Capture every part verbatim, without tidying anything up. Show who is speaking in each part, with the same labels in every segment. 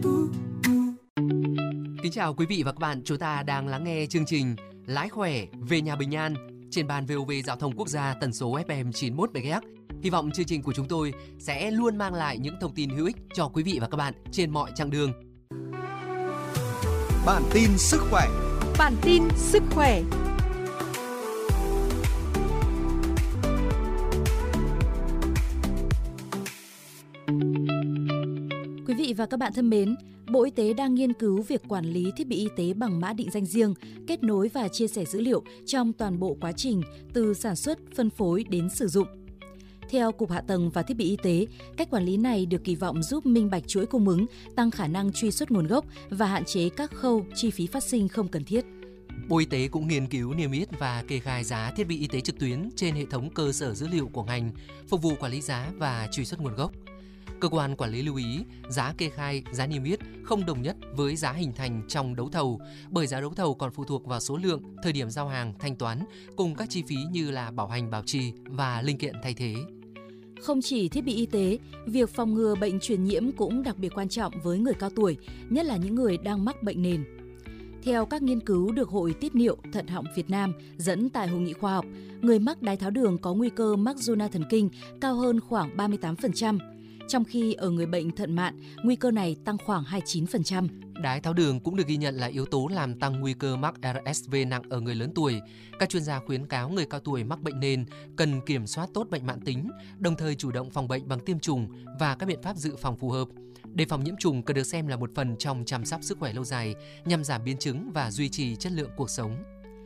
Speaker 1: Kính chào quý vị và các bạn, chúng ta đang lắng nghe chương trình Lái khỏe về nhà bình an trên ban vê o vê Giao thông Quốc gia tần số ép em chín mươi mốt mê ga héc. Hy vọng chương trình của chúng tôi sẽ luôn mang lại những thông tin hữu ích cho quý vị và các bạn trên mọi chặng đường.
Speaker 2: Bản tin sức khỏe.
Speaker 3: Bản tin sức khỏe. Quý vị và các bạn thân mến, Bộ Y tế đang nghiên cứu việc quản lý thiết bị y tế bằng mã định danh riêng, kết nối và chia sẻ dữ liệu trong toàn bộ quá trình từ sản xuất, phân phối đến sử dụng. Theo Cục Hạ tầng và Thiết bị Y tế, cách quản lý này được kỳ vọng giúp minh bạch chuỗi cung ứng, tăng khả năng truy xuất nguồn gốc và hạn chế các khâu chi phí phát sinh không cần thiết.
Speaker 1: Bộ Y tế cũng nghiên cứu niêm yết và kê khai giá thiết bị y tế trực tuyến trên hệ thống cơ sở dữ liệu của ngành, phục vụ quản lý giá và truy xuất nguồn gốc. Cơ quan quản lý lưu ý, giá kê khai, giá niêm yết không đồng nhất với giá hình thành trong đấu thầu, bởi giá đấu thầu còn phụ thuộc vào số lượng, thời điểm giao hàng, thanh toán, cùng các chi phí như là bảo hành bảo trì và linh kiện thay thế.
Speaker 3: Không chỉ thiết bị y tế, việc phòng ngừa bệnh truyền nhiễm cũng đặc biệt quan trọng với người cao tuổi, nhất là những người đang mắc bệnh nền. Theo các nghiên cứu được Hội Tiết niệu Thận họng Việt Nam dẫn tại hội nghị khoa học, người mắc đái tháo đường có nguy cơ mắc zona thần kinh cao hơn khoảng ba mươi tám phần trăm. Trong khi ở người bệnh thận mạn, nguy cơ này tăng khoảng hai mươi chín phần trăm.
Speaker 1: Đái tháo đường cũng được ghi nhận là yếu tố làm tăng nguy cơ mắc rờ ét vê nặng ở người lớn tuổi. Các chuyên gia khuyến cáo người cao tuổi mắc bệnh nền cần kiểm soát tốt bệnh mãn tính, đồng thời chủ động phòng bệnh bằng tiêm chủng và các biện pháp dự phòng phù hợp. Đề phòng nhiễm trùng cần được xem là một phần trong chăm sóc sức khỏe lâu dài nhằm giảm biến chứng và duy trì chất lượng cuộc sống.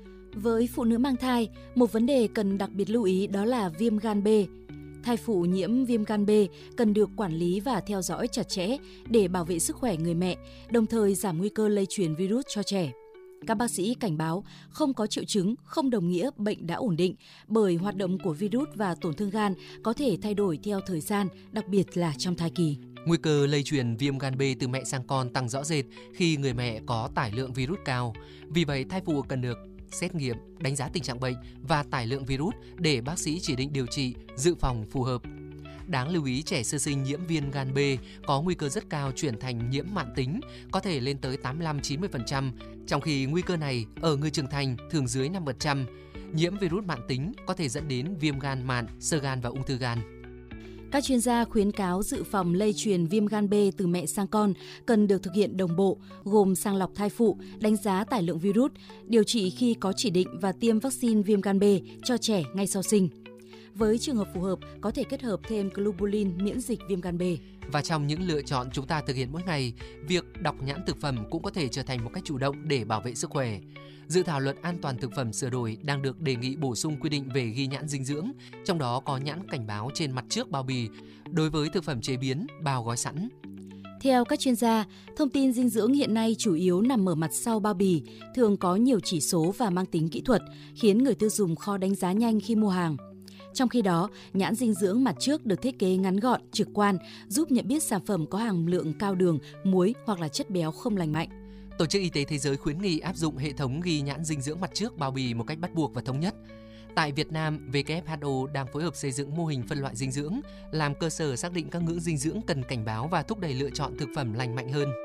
Speaker 3: Với phụ nữ mang thai, một vấn đề cần đặc biệt lưu ý đó là viêm gan B. Thai phụ nhiễm viêm gan B cần được quản lý và theo dõi chặt chẽ để bảo vệ sức khỏe người mẹ, đồng thời giảm nguy cơ lây truyền virus cho trẻ. Các bác sĩ cảnh báo không có triệu chứng không đồng nghĩa bệnh đã ổn định, bởi hoạt động của virus và tổn thương gan có thể thay đổi theo thời gian, đặc biệt là trong thai kỳ.
Speaker 1: Nguy cơ lây truyền viêm gan B từ mẹ sang con tăng rõ rệt khi người mẹ có tải lượng virus cao. Vì vậy, thai phụ cần được xét nghiệm, đánh giá tình trạng bệnh và tải lượng virus để bác sĩ chỉ định điều trị, dự phòng phù hợp. Đáng lưu ý, trẻ sơ sinh nhiễm viêm gan B có nguy cơ rất cao chuyển thành nhiễm mãn tính, có thể lên tới tám mươi lăm đến chín mươi phần trăm, trong khi nguy cơ này ở người trưởng thành thường dưới năm phần trăm. Nhiễm virus mãn tính có thể dẫn đến viêm gan mạn, xơ gan và ung thư gan.
Speaker 3: Các chuyên gia khuyến cáo dự phòng lây truyền viêm gan B từ mẹ sang con cần được thực hiện đồng bộ, gồm sàng lọc thai phụ, đánh giá tải lượng virus, điều trị khi có chỉ định và tiêm vaccine viêm gan B cho trẻ ngay sau sinh. Với trường hợp phù hợp, có thể kết hợp thêm globulin miễn dịch viêm gan B.
Speaker 1: Và trong những lựa chọn chúng ta thực hiện mỗi ngày, việc đọc nhãn thực phẩm cũng có thể trở thành một cách chủ động để bảo vệ sức khỏe. Dự thảo luật an toàn thực phẩm sửa đổi đang được đề nghị bổ sung quy định về ghi nhãn dinh dưỡng, trong đó có nhãn cảnh báo trên mặt trước bao bì đối với thực phẩm chế biến, bao gói sẵn.
Speaker 3: Theo các chuyên gia, thông tin dinh dưỡng hiện nay chủ yếu nằm ở mặt sau bao bì, thường có nhiều chỉ số và mang tính kỹ thuật, khiến người tiêu dùng khó đánh giá nhanh khi mua hàng. Trong khi đó, nhãn dinh dưỡng mặt trước được thiết kế ngắn gọn, trực quan, giúp nhận biết sản phẩm có hàm lượng cao đường, muối hoặc là chất béo không lành mạnh.
Speaker 1: Tổ chức Y tế Thế giới khuyến nghị áp dụng hệ thống ghi nhãn dinh dưỡng mặt trước bao bì một cách bắt buộc và thống nhất. Tại Việt Nam, vê kép hát o đang phối hợp xây dựng mô hình phân loại dinh dưỡng, làm cơ sở xác định các ngưỡng dinh dưỡng cần cảnh báo và thúc đẩy lựa chọn thực phẩm lành mạnh hơn.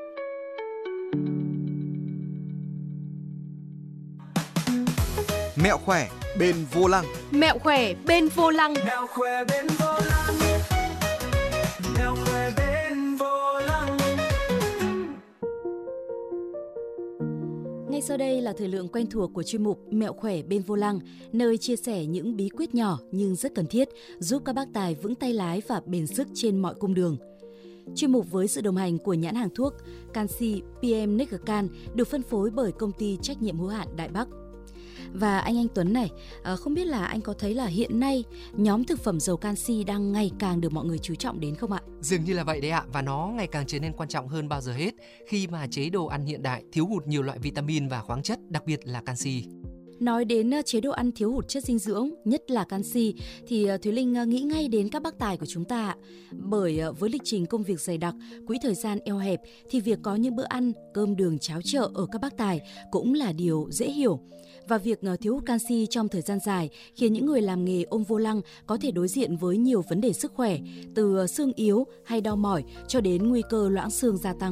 Speaker 2: Mẹo khỏe bên vô lăng.
Speaker 3: Mẹo khỏe bên vô lăng.
Speaker 4: Mẹo khỏe bên vô lăng. Mẹo khỏe bên vô lăng.
Speaker 3: Ngay sau đây là thời lượng quen thuộc của chuyên mục Mẹo khỏe bên vô lăng, nơi chia sẻ những bí quyết nhỏ nhưng rất cần thiết giúp các bác tài vững tay lái và bền sức trên mọi cung đường. Chuyên mục với sự đồng hành của nhãn hàng thuốc Canxi pê em Nigacan được phân phối bởi công ty trách nhiệm hữu hạn Đại Bắc. Và anh Anh Tuấn này, không biết là anh có thấy là hiện nay nhóm thực phẩm giàu canxi đang ngày càng được mọi người chú trọng đến không ạ?
Speaker 1: Dường như là vậy đấy ạ, và nó ngày càng trở nên quan trọng hơn bao giờ hết khi mà chế độ ăn hiện đại thiếu hụt nhiều loại vitamin và khoáng chất, đặc biệt là canxi.
Speaker 3: Nói đến chế độ ăn thiếu hụt chất dinh dưỡng, nhất là canxi, thì Thúy Linh nghĩ ngay đến các bác tài của chúng ta. Bởi với lịch trình công việc dày đặc, quỹ thời gian eo hẹp, thì việc có những bữa ăn cơm đường cháo chợ ở các bác tài cũng là điều dễ hiểu. Và việc thiếu hụt canxi trong thời gian dài khiến những người làm nghề ôm vô lăng có thể đối diện với nhiều vấn đề sức khỏe, từ xương yếu hay đau mỏi cho đến nguy cơ loãng xương gia tăng.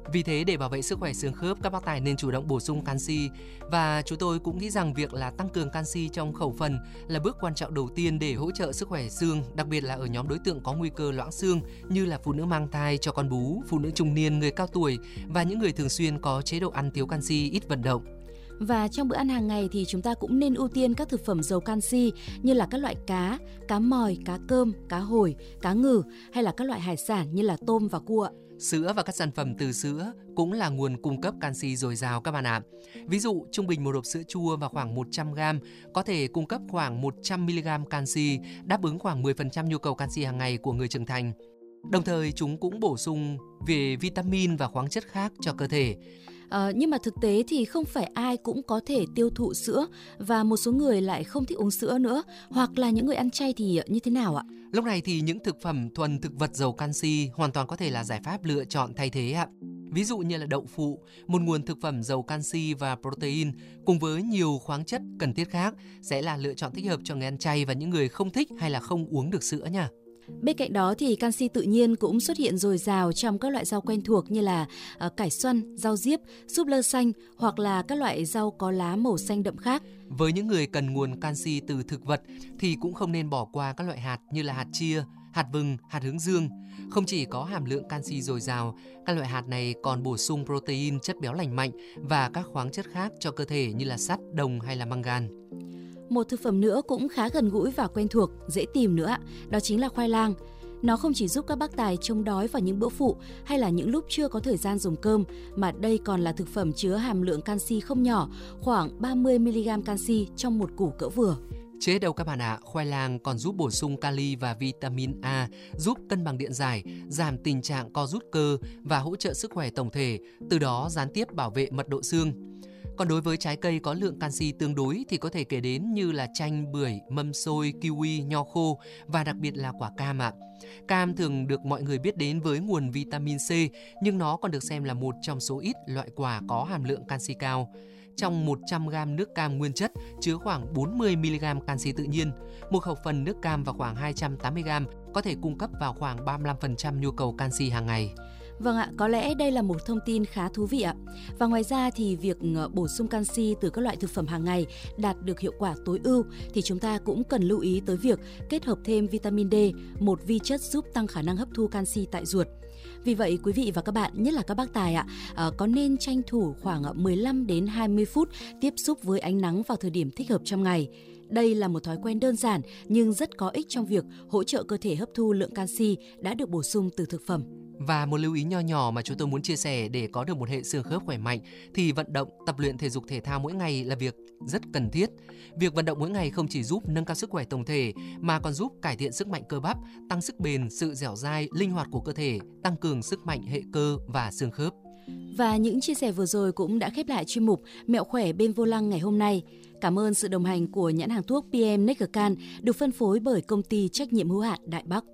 Speaker 1: Vì thế để bảo vệ sức khỏe xương khớp, các bác tài nên chủ động bổ sung canxi. Và chúng tôi cũng nghĩ rằng việc là tăng cường canxi trong khẩu phần là bước quan trọng đầu tiên để hỗ trợ sức khỏe xương, đặc biệt là ở nhóm đối tượng có nguy cơ loãng xương như là phụ nữ mang thai, cho con bú, phụ nữ trung niên, người cao tuổi và những người thường xuyên có chế độ ăn thiếu canxi, ít vận động.
Speaker 3: Và trong bữa ăn hàng ngày thì chúng ta cũng nên ưu tiên các thực phẩm giàu canxi như là các loại cá, cá mòi, cá cơm, cá hồi, cá ngừ hay là các loại hải sản như là tôm và cua.
Speaker 1: Sữa và các sản phẩm từ sữa cũng là nguồn cung cấp canxi dồi dào các bạn ạ. Ví dụ, trung bình một hộp sữa chua và khoảng một trăm gam có thể cung cấp khoảng một trăm mi-li-gam canxi, đáp ứng khoảng mười phần trăm nhu cầu canxi hàng ngày của người trưởng thành. Đồng thời, chúng cũng bổ sung về vitamin và khoáng chất khác cho cơ thể.
Speaker 3: À, nhưng mà thực tế thì không phải ai cũng có thể tiêu thụ sữa và một số người lại không thích uống sữa nữa, hoặc là những người ăn chay thì như thế nào ạ?
Speaker 1: Lúc này thì những thực phẩm thuần thực vật giàu canxi hoàn toàn có thể là giải pháp lựa chọn thay thế ạ. Ví dụ như là đậu phụ, một nguồn thực phẩm giàu canxi và protein cùng với nhiều khoáng chất cần thiết khác sẽ là lựa chọn thích hợp cho người ăn chay và những người không thích hay là không uống được sữa nha.
Speaker 3: Bên cạnh đó thì canxi tự nhiên cũng xuất hiện dồi dào trong các loại rau quen thuộc như là uh, cải xoăn, rau diếp, súp lơ xanh hoặc là các loại rau có lá màu xanh đậm khác.
Speaker 1: Với những người cần nguồn canxi từ thực vật thì cũng không nên bỏ qua các loại hạt như là hạt chia, hạt vừng, hạt hướng dương. Không chỉ có hàm lượng canxi dồi dào, các loại hạt này còn bổ sung protein, chất béo lành mạnh và các khoáng chất khác cho cơ thể như là sắt, đồng hay là mangan.
Speaker 3: Một thực phẩm nữa cũng khá gần gũi và quen thuộc, dễ tìm nữa, đó chính là khoai lang. Nó không chỉ giúp các bác tài chống đói vào những bữa phụ hay là những lúc chưa có thời gian dùng cơm, mà đây còn là thực phẩm chứa hàm lượng canxi không nhỏ, khoảng ba mươi mi-li-gam canxi trong một củ cỡ vừa.
Speaker 1: Chế đâu các bạn ạ, à, khoai lang còn giúp bổ sung kali và vitamin A, giúp cân bằng điện giải, giảm tình trạng co rút cơ và hỗ trợ sức khỏe tổng thể, từ đó gián tiếp bảo vệ mật độ xương. Còn đối với trái cây có lượng canxi tương đối thì có thể kể đến như là chanh, bưởi, mâm xôi, kiwi, nho khô và đặc biệt là quả cam ạ. Cam thường được mọi người biết đến với nguồn vitamin C, nhưng nó còn được xem là một trong số ít loại quả có hàm lượng canxi cao. Trong một trăm gam nước cam nguyên chất chứa khoảng bốn mươi mi-li-gam canxi tự nhiên. Một khẩu phần nước cam và khoảng hai trăm tám mươi gam có thể cung cấp vào khoảng ba mươi lăm phần trăm nhu cầu canxi hàng ngày.
Speaker 3: Vâng ạ, có lẽ đây là một thông tin khá thú vị ạ. Và ngoài ra thì việc bổ sung canxi từ các loại thực phẩm hàng ngày đạt được hiệu quả tối ưu thì chúng ta cũng cần lưu ý tới việc kết hợp thêm vitamin D, một vi chất giúp tăng khả năng hấp thu canxi tại ruột. Vì vậy quý vị và các bạn, nhất là các bác tài ạ, có nên tranh thủ khoảng mười lăm đến hai mươi phút tiếp xúc với ánh nắng vào thời điểm thích hợp trong ngày. Đây là một thói quen đơn giản nhưng rất có ích trong việc hỗ trợ cơ thể hấp thu lượng canxi đã được bổ sung từ thực phẩm.
Speaker 1: Và một lưu ý nho nhỏ mà chúng tôi muốn chia sẻ để có được một hệ xương khớp khỏe mạnh thì vận động, tập luyện thể dục thể thao mỗi ngày là việc rất cần thiết. Việc vận động mỗi ngày không chỉ giúp nâng cao sức khỏe tổng thể mà còn giúp cải thiện sức mạnh cơ bắp, tăng sức bền, sự dẻo dai, linh hoạt của cơ thể, tăng cường sức mạnh hệ cơ và xương khớp.
Speaker 3: Và những chia sẻ vừa rồi cũng đã khép lại chuyên mục Mẹo khỏe bên vô lăng ngày hôm nay. Cảm ơn sự đồng hành của nhãn hàng thuốc pê em Neckercan được phân phối bởi công ty trách nhiệm hữu hạn Đại Bắc.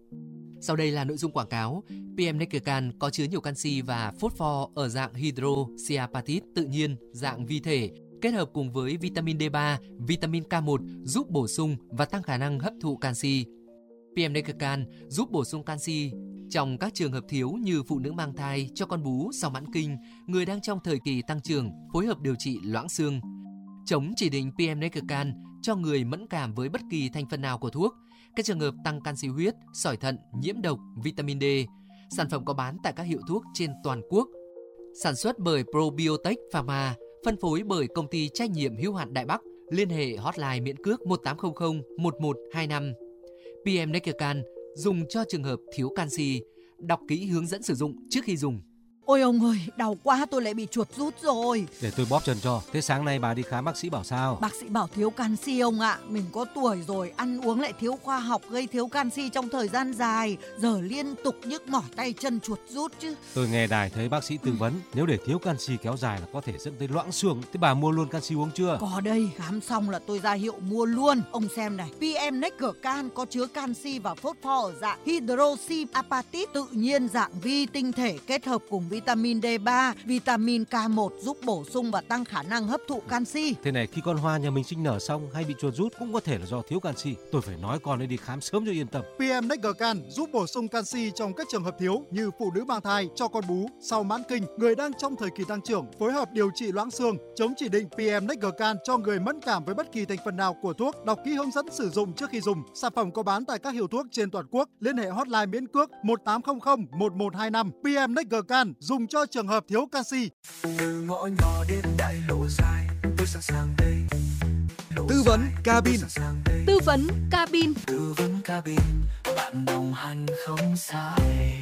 Speaker 1: Sau đây là nội dung quảng cáo. pê em Neckercan có chứa nhiều canxi và phosphor ở dạng hydroxyapatite tự nhiên, dạng vi thể, kết hợp cùng với vitamin D ba, vitamin K một giúp bổ sung và tăng khả năng hấp thụ canxi. pê em Neckercan giúp bổ sung canxi trong các trường hợp thiếu như phụ nữ mang thai, cho con bú sau mãn kinh, người đang trong thời kỳ tăng trưởng, phối hợp điều trị loãng xương. Chống chỉ định pê em Neckercan cho người mẫn cảm với bất kỳ thành phần nào của thuốc, các trường hợp tăng canxi huyết, sỏi thận, nhiễm độc, vitamin D. Sản phẩm có bán tại các hiệu thuốc trên toàn quốc. Sản xuất bởi Probiotech Pharma, phân phối bởi công ty trách nhiệm hữu hạn Đại Bắc. Liên hệ hotline miễn cước một tám không không một một hai năm. pê em Neckercan dùng cho trường hợp thiếu canxi. Đọc kỹ hướng dẫn sử dụng trước khi dùng.
Speaker 5: Ôi ông ơi, đau quá, tôi lại bị chuột rút rồi.
Speaker 6: Để tôi bóp chân cho. Thế sáng nay bà đi khám bác sĩ bảo sao?
Speaker 5: Bác sĩ bảo thiếu canxi ông ạ. Mình có tuổi rồi, ăn uống lại thiếu khoa học, gây thiếu canxi trong thời gian dài. Giờ liên tục nhức mỏi tay chân chuột rút chứ.
Speaker 6: Tôi nghe đài thấy bác sĩ tư vấn, nếu để thiếu canxi kéo dài là có thể dẫn tới loãng xương. Thế bà mua luôn canxi uống chưa?
Speaker 5: Có đây, khám xong là tôi ra hiệu mua luôn. Ông xem này, pê em Neckercan có chứa canxi và phosphor ở dạng hydroxyapatite tự nhiên, dạng vi tinh thể kết hợp cùng vitamin D ba, vitamin K một giúp bổ sung và tăng khả năng hấp thụ canxi.
Speaker 6: Thế này, khi con hoa nhà mình sinh nở xong hay bị chuột rút cũng có thể là do thiếu canxi. Tôi phải nói con ấy đi khám sớm cho yên tâm.
Speaker 7: pê em Necgarcan giúp bổ sung canxi trong các trường hợp thiếu như phụ nữ mang thai, cho con bú, sau mãn kinh, người đang trong thời kỳ tăng trưởng, phối hợp điều trị loãng xương, chống chỉ định pê em Necgarcan cho người mẫn cảm với bất kỳ thành phần nào của thuốc. Đọc kỹ hướng dẫn sử dụng trước khi dùng. Sản phẩm có bán tại các hiệu thuốc trên toàn quốc. Liên hệ hotline miễn cước một tám không không một một hai năm. pê em Necgarcan dùng cho trường hợp thiếu canxi.
Speaker 4: Từ ngõ nhỏ đến đại lộ dài, tôi sẵn sàng đây.
Speaker 2: Tư vấn cabin.
Speaker 8: Tư vấn cabin.
Speaker 4: Tư vấn cabin, bạn đồng hành không sai.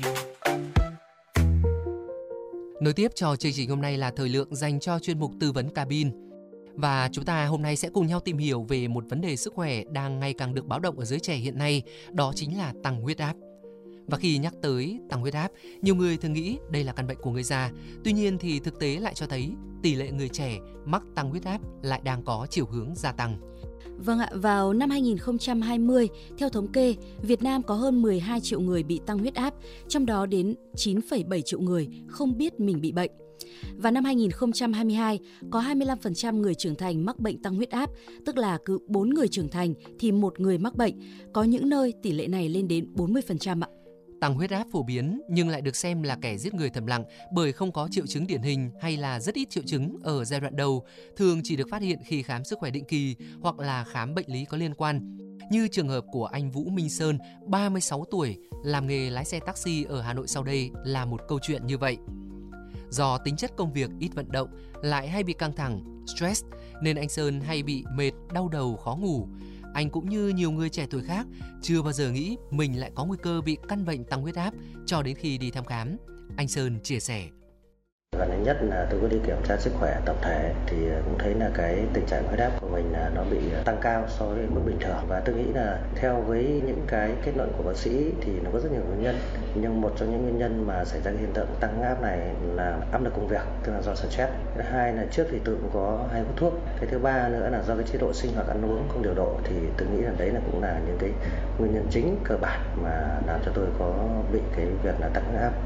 Speaker 1: Nối tiếp cho chương trình hôm nay là thời lượng dành cho chuyên mục tư vấn cabin. Và chúng ta hôm nay sẽ cùng nhau tìm hiểu về một vấn đề sức khỏe đang ngày càng được báo động ở giới trẻ hiện nay, đó chính là tăng huyết áp. Và khi nhắc tới tăng huyết áp, nhiều người thường nghĩ đây là căn bệnh của người già. Tuy nhiên thì thực tế lại cho thấy tỷ lệ người trẻ mắc tăng huyết áp lại đang có chiều hướng gia tăng.
Speaker 3: Vâng ạ, vào năm hai không hai không, theo thống kê, Việt Nam có hơn mười hai triệu người bị tăng huyết áp, trong đó đến chín phẩy bảy triệu người không biết mình bị bệnh. Và năm hai không hai hai, có hai mươi lăm phần trăm người trưởng thành mắc bệnh tăng huyết áp, tức là cứ bốn người trưởng thành thì một người mắc bệnh. Có những nơi tỷ lệ này lên đến bốn mươi phần trăm ạ.
Speaker 1: Tăng huyết áp phổ biến nhưng lại được xem là kẻ giết người thầm lặng bởi không có triệu chứng điển hình hay là rất ít triệu chứng ở giai đoạn đầu, thường chỉ được phát hiện khi khám sức khỏe định kỳ hoặc là khám bệnh lý có liên quan. Như trường hợp của anh Vũ Minh Sơn, ba mươi sáu tuổi, làm nghề lái xe taxi ở Hà Nội sau đây là một câu chuyện như vậy. Do tính chất công việc ít vận động, lại hay bị căng thẳng, stress, nên anh Sơn hay bị mệt, đau đầu, khó ngủ. Anh cũng như nhiều người trẻ tuổi khác, chưa bao giờ nghĩ mình lại có nguy cơ bị căn bệnh tăng huyết áp cho đến khi đi thăm khám. Anh Sơn chia sẻ.
Speaker 9: Gần đây nhất là tôi có đi kiểm tra sức khỏe tổng thể thì cũng thấy là cái tình trạng huyết áp của mình là nó bị tăng cao so với mức bình thường, và tôi nghĩ là theo với những cái kết luận của bác sĩ thì nó có rất nhiều nguyên nhân, nhưng một trong những nguyên nhân mà xảy ra cái hiện tượng tăng áp này là áp lực công việc, tức là do stress. Thứ hai là trước thì tôi cũng có hay hút thuốc. Cái thứ ba nữa là do cái chế độ sinh hoạt ăn uống không điều độ, thì tôi nghĩ là đấy là cũng là những cái nguyên nhân chính cơ bản mà làm cho tôi có bị cái việc là tăng huyết áp.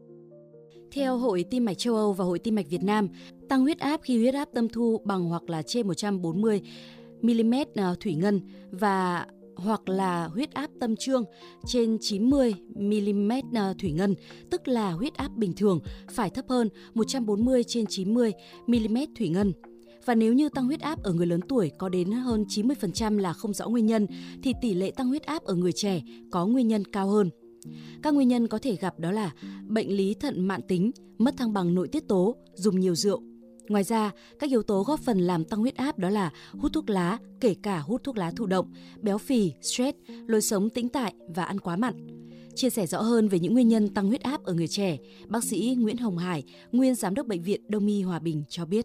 Speaker 3: Theo Hội Tim mạch châu Âu và Hội Tim mạch Việt Nam, tăng huyết áp khi huyết áp tâm thu bằng hoặc là trên một trăm bốn mươi mi-li-mét thủy ngân và hoặc là huyết áp tâm trương trên chín mươi mi-li-mét thủy ngân, tức là huyết áp bình thường phải thấp hơn một trăm bốn mươi trên chín mươi mi-li-mét thủy ngân. Và nếu như tăng huyết áp ở người lớn tuổi có đến hơn chín mươi phần trăm là không rõ nguyên nhân, thì tỷ lệ tăng huyết áp ở người trẻ có nguyên nhân cao hơn. Các nguyên nhân có thể gặp đó là bệnh lý thận mãn tính, mất thăng bằng nội tiết tố, dùng nhiều rượu. Ngoài ra, các yếu tố góp phần làm tăng huyết áp đó là hút thuốc lá, kể cả hút thuốc lá thụ động, béo phì, stress, lối sống tĩnh tại và ăn quá mặn. Chia sẻ rõ hơn về những nguyên nhân tăng huyết áp ở người trẻ, bác sĩ Nguyễn Hồng Hải, nguyên giám đốc Bệnh viện Đông y Hòa Bình cho biết.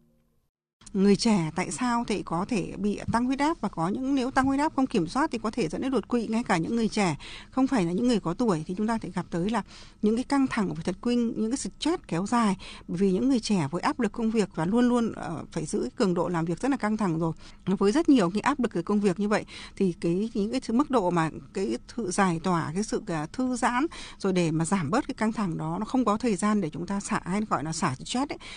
Speaker 10: Người trẻ tại sao thì có thể bị tăng huyết áp, và có những nếu tăng huyết áp không kiểm soát thì có thể dẫn đến đột quỵ. Ngay cả những người trẻ, không phải là những người có tuổi, thì chúng ta thể gặp tới là những cái căng thẳng về thần kinh, những cái stress kéo dài, bởi vì những người trẻ với áp lực công việc và luôn luôn uh, phải giữ cường độ làm việc rất là căng thẳng rồi, với rất nhiều cái áp lực về công việc như vậy thì cái những cái mức độ mà cái sự giải tỏa, cái sự uh, thư giãn rồi để mà giảm bớt cái căng thẳng đó, nó không có thời gian để chúng ta xả, hay gọi là xả stress ấy,